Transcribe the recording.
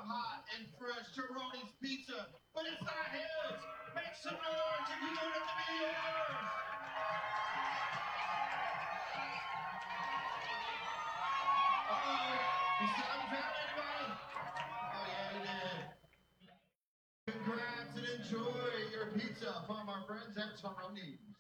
hot and fresh Chironi's pizza, but it's not his. Make some noise if you want it to be yours. Uh-oh, you saw him found anybody? Oh yeah, he did. Congrats and enjoy your pizza from our friends at Chironi.